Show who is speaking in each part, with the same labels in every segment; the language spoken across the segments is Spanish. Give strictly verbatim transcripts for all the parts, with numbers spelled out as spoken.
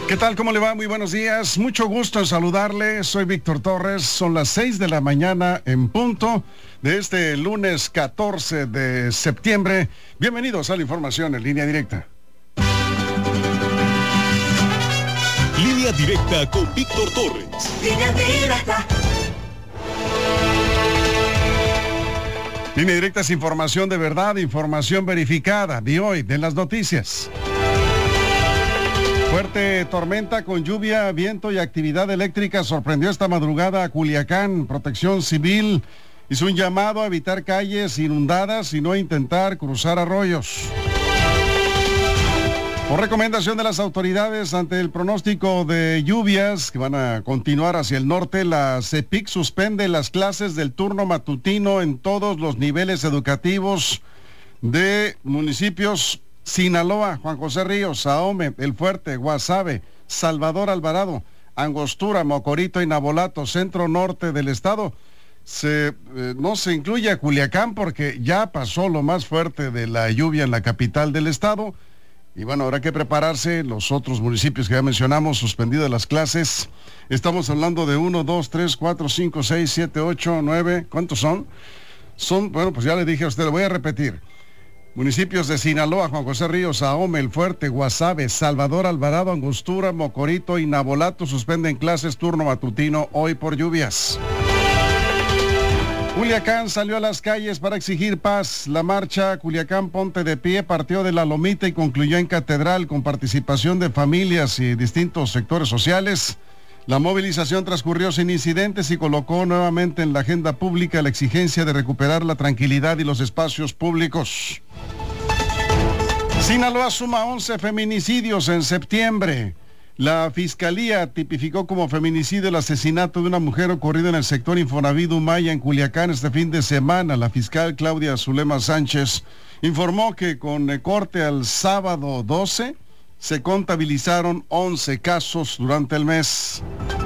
Speaker 1: ¿Qué tal? ¿Cómo le va? Muy buenos días. Mucho gusto en saludarle. Soy Víctor Torres. Son las seis de la mañana en punto de este lunes catorce de septiembre. Bienvenidos a la información en línea directa.
Speaker 2: Línea directa con Víctor Torres.
Speaker 3: Línea directa.
Speaker 1: Línea directa es información de verdad, información verificada de hoy, de las noticias. Fuerte tormenta con lluvia, viento y actividad eléctrica sorprendió esta madrugada a Culiacán. Protección Civil hizo un llamado a evitar calles inundadas y no intentar cruzar arroyos. Por recomendación de las autoridades ante el pronóstico de lluvias que van a continuar hacia el norte, la CEPIC suspende las clases del turno matutino en todos los niveles educativos de municipios Sinaloa, Juan José Ríos, Ahome, El Fuerte, Guasave, Salvador Alvarado, Angostura, Mocorito y Navolato, centro norte del estado. Se, eh, no se incluye a Culiacán porque ya pasó lo más fuerte de la lluvia en la capital del estado. Y bueno, habrá que prepararse. Los otros municipios que ya mencionamos, suspendidas las clases. Estamos hablando de uno, dos, tres, cuatro, cinco, seis, siete, ocho, nueve. ¿Cuántos son? Son, bueno, pues ya le dije a usted, lo voy a repetir. Municipios de Sinaloa, Juan José Ríos, Ahome, El Fuerte, Guasave, Salvador Alvarado, Angostura, Mocorito y Navolato suspenden clases turno matutino hoy por lluvias. Culiacán salió a las calles para exigir paz. La marcha Culiacán Ponte de Pie partió de La Lomita y concluyó en Catedral con participación de familias y distintos sectores sociales. La movilización transcurrió sin incidentes y colocó nuevamente en la agenda pública la exigencia de recuperar la tranquilidad y los espacios públicos. Sinaloa suma once feminicidios en septiembre. La Fiscalía tipificó como feminicidio el asesinato de una mujer ocurrido en el sector Infonavit Humaya en Culiacán este fin de semana. La fiscal Claudia Zulema Sánchez informó que con el corte al sábado doce se contabilizaron once casos durante el mes.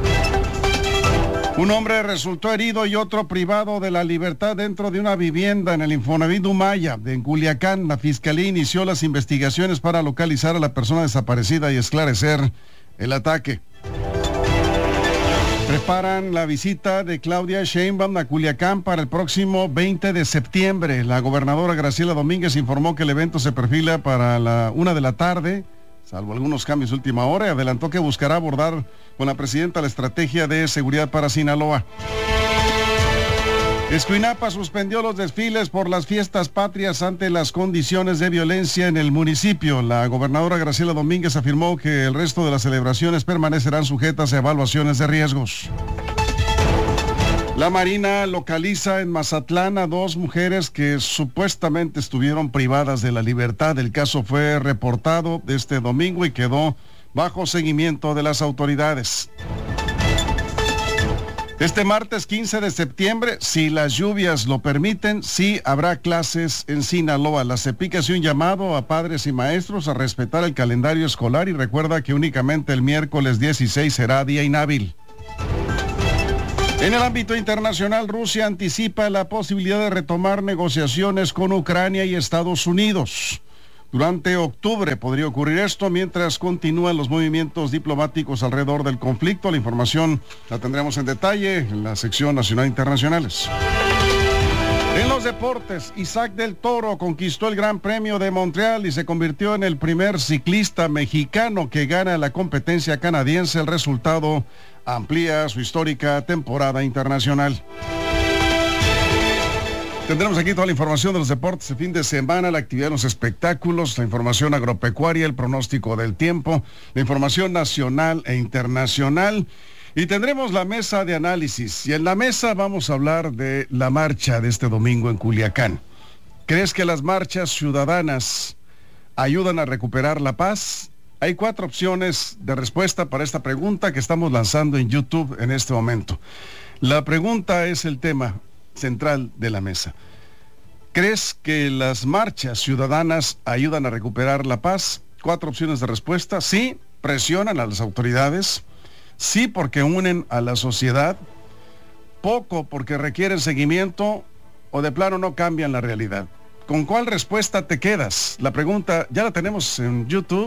Speaker 1: Un hombre resultó herido y otro privado de la libertad dentro de una vivienda en el Infonavit Humaya, en Culiacán. La Fiscalía inició las investigaciones para localizar a la persona desaparecida y esclarecer el ataque. Preparan la visita de Claudia Sheinbaum a Culiacán para el próximo veinte de septiembre. La gobernadora Graciela Domínguez informó que el evento se perfila para la una de la tarde, salvo algunos cambios de última hora, y adelantó que buscará abordar con la presidenta la estrategia de seguridad para Sinaloa. Escuinapa suspendió los desfiles por las fiestas patrias ante las condiciones de violencia en el municipio. La gobernadora Graciela Domínguez afirmó que el resto de las celebraciones permanecerán sujetas a evaluaciones de riesgos. La Marina localiza en Mazatlán a dos mujeres que supuestamente estuvieron privadas de la libertad. El caso fue reportado este domingo y quedó bajo seguimiento de las autoridades. Este martes quince de septiembre, si las lluvias lo permiten, sí habrá clases en Sinaloa. La CEPIC hace un llamado a padres y maestros a respetar el calendario escolar y recuerda que únicamente el miércoles dieciséis será día inhábil. En el ámbito internacional, Rusia anticipa la posibilidad de retomar negociaciones con Ucrania y Estados Unidos. Durante octubre podría ocurrir esto mientras continúan los movimientos diplomáticos alrededor del conflicto. La información la tendremos en detalle en la sección Nacional Internacionales. En los deportes, Isaac del Toro conquistó el Gran Premio de Montreal y se convirtió en el primer ciclista mexicano que gana la competencia canadiense. El resultado amplía su histórica temporada internacional. Tendremos aquí toda la información de los deportes de fin de semana, la actividad en los espectáculos, la información agropecuaria, el pronóstico del tiempo, la información nacional e internacional. Y tendremos la mesa de análisis. Y en la mesa vamos a hablar de la marcha de este domingo en Culiacán. ¿Crees que las marchas ciudadanas ayudan a recuperar la paz? Hay cuatro opciones de respuesta para esta pregunta que estamos lanzando en YouTube en este momento. La pregunta es el tema central de la mesa. ¿Crees que las marchas ciudadanas ayudan a recuperar la paz? Cuatro opciones de respuesta. Sí, presionan a las autoridades. Sí, porque unen a la sociedad. Poco, porque requieren seguimiento. O de plano no cambian la realidad. ¿Con cuál respuesta te quedas? La pregunta ya la tenemos en YouTube.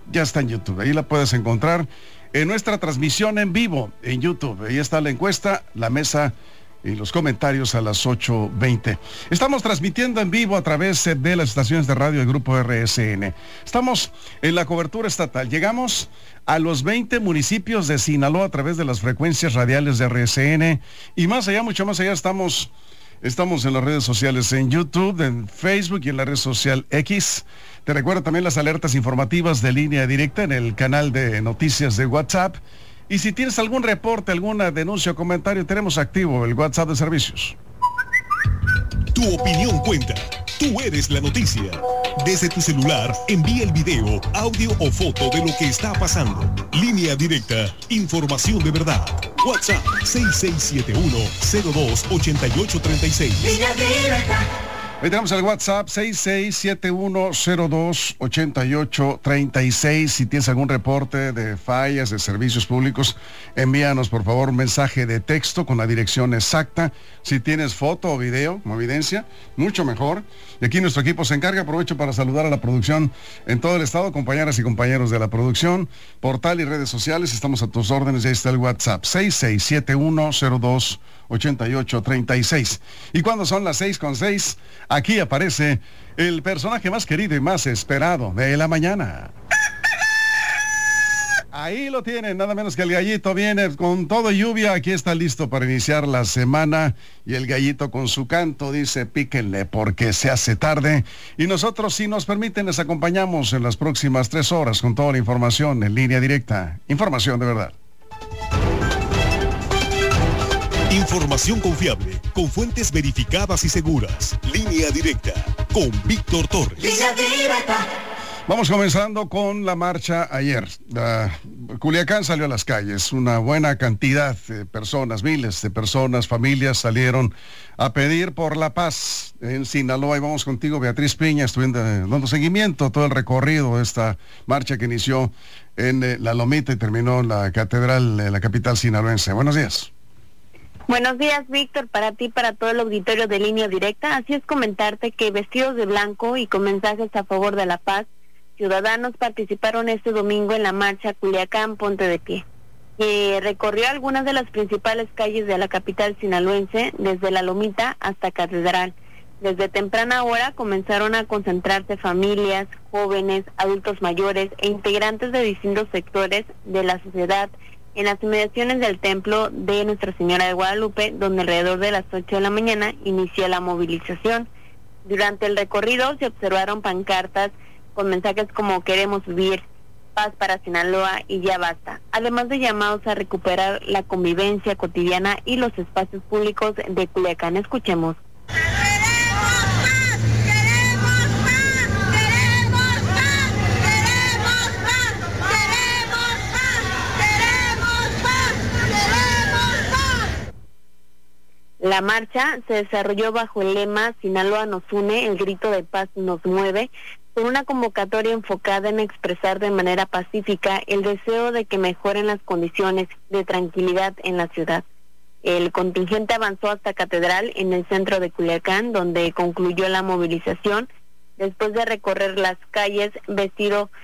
Speaker 1: ya está en YouTube. Ahí la puedes encontrar en nuestra transmisión en vivo en YouTube. Ahí está la encuesta, la mesa y los comentarios a las ocho veinte. Estamos transmitiendo en vivo a través de las estaciones de radio del Grupo R S N. Estamos en la cobertura estatal. Llegamos a los veinte municipios de Sinaloa a través de las frecuencias radiales de R S N. Y más allá, mucho más allá, estamos, estamos en las redes sociales, en YouTube, en Facebook y en la red social X. Te recuerdo también las alertas informativas de Línea Directa en el canal de noticias de WhatsApp. Y si tienes algún reporte, alguna denuncia o comentario, tenemos activo el WhatsApp de servicios.
Speaker 2: Tu opinión cuenta. Tú eres la noticia. Desde tu celular, envía el video, audio o foto de lo que está pasando. Línea Directa, información de verdad. WhatsApp seis seis siete uno, cero dos, ocho ocho tres seis. Línea Directa.
Speaker 1: Ahí tenemos el WhatsApp seis seis siete uno, cero dos, ocho ocho tres seis. Si tienes algún reporte de fallas de servicios públicos, envíanos por favor un mensaje de texto con la dirección exacta. Si tienes foto o video como evidencia, mucho mejor. Y aquí nuestro equipo se encarga. Aprovecho para saludar a la producción en todo el estado, compañeras y compañeros de la producción, portal y redes sociales. Estamos a tus órdenes. Ahí está el WhatsApp seis seis siete uno, cero dos, ocho ocho tres seis. Y cuando son las seis con seis, aquí aparece el personaje más querido y más esperado de la mañana. Ahí lo tienen, nada menos que el gallito viene con todo lluvia. Aquí está listo para iniciar la semana. Y el gallito con su canto dice: píquenle porque se hace tarde. Y nosotros, si nos permiten, les acompañamos en las próximas tres horas con toda la información en Línea Directa. Información de verdad.
Speaker 2: Información confiable, con fuentes verificadas y seguras. Línea Directa, con Víctor Torres. Línea Directa.
Speaker 1: Vamos comenzando con la marcha ayer. Uh, Culiacán salió a las calles. Una buena cantidad de personas, miles de personas, familias salieron a pedir por la paz en Sinaloa. Y vamos contigo, Beatriz Piña, estuviendo dando seguimiento a todo el recorrido de esta marcha que inició en eh, La Lomita y terminó en la catedral de la capital sinaloense. Buenos días.
Speaker 3: Buenos días, Víctor, para ti, para todo el auditorio de Línea Directa. Así es, comentarte que vestidos de blanco y con mensajes a favor de la paz, ciudadanos participaron este domingo en la marcha Culiacán Ponte de Pie, que recorrió algunas de las principales calles de la capital sinaloense, desde La Lomita hasta Catedral. Desde temprana hora comenzaron a concentrarse familias, jóvenes, adultos mayores e integrantes de distintos sectores de la sociedad en las inmediaciones del templo de Nuestra Señora de Guadalupe, donde alrededor de las ocho de la mañana inició la movilización. Durante el recorrido se observaron pancartas con mensajes como "queremos vivir", "paz para Sinaloa" y "ya basta", además de llamados a recuperar la convivencia cotidiana y los espacios públicos de Culiacán. Escuchemos. La marcha se desarrolló bajo el lema "Sinaloa nos une, el grito de paz nos mueve", con una convocatoria enfocada en expresar de manera pacífica el deseo de que mejoren las condiciones de tranquilidad en la ciudad. El contingente avanzó hasta Catedral, en el centro de Culiacán, donde concluyó la movilización, después de recorrer las calles vestido